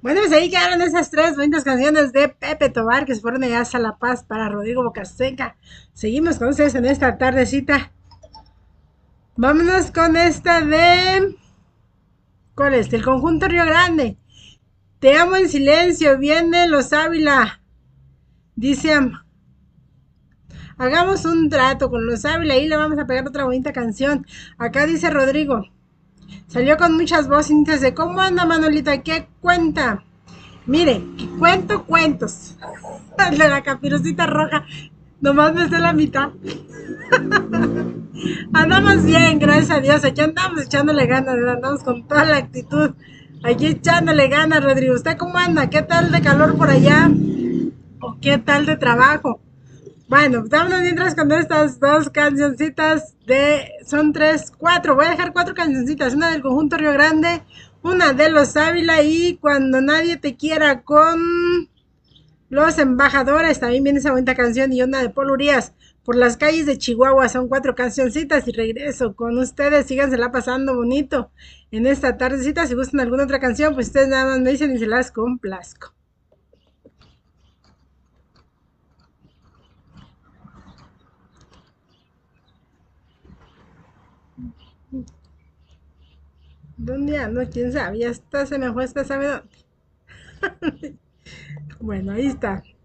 Bueno, pues ahí quedaron esas tres bonitas canciones de Pepe Tobar que se fueron allá a La Paz para Rodrigo Bocaseca. Seguimos con ustedes en esta tardecita. Vámonos con esta de... ¿Cuál es? Del conjunto Río Grande. Te amo en silencio, viene Los Ávila. Dice, hagamos un trato con Los Ávila y le vamos a pegar otra bonita canción. Acá dice Rodrigo. Salió con muchas voces de ¿cómo anda Manolita? ¿Qué cuenta? Mire, cuento cuentos. El de la capirucita roja. Nomás me sé la mitad. Andamos bien, gracias a Dios. Aquí andamos echándole ganas, andamos con toda la actitud. Aquí echándole ganas, Rodrigo. ¿Usted cómo anda? ¿Qué tal de calor por allá? ¿O qué tal de trabajo? Bueno, vámonos mientras con estas dos cancioncitas de... Son tres, cuatro. Voy a dejar cuatro cancioncitas. Una del conjunto Río Grande, una de Los Ávila y Cuando nadie te quiera con Los Embajadores. También viene esa bonita canción y una de Paul Urias. Por las calles de Chihuahua son cuatro cancioncitas y regreso con ustedes. Sígansela pasando bonito en esta tardecita. Si gustan alguna otra canción, pues ustedes nada más me dicen y se las complazco. ¿Dónde ando? ¿Quién sabe? Ya está, se me fue, esta sabe dónde. Bueno, ahí está.